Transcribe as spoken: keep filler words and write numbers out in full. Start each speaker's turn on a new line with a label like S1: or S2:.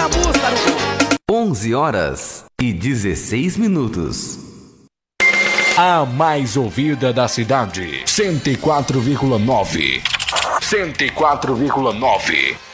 S1: a música, no...
S2: onze horas e dezesseis minutos.
S3: A mais ouvida da cidade, cento e quatro vírgula nove. cento e quatro vírgula nove.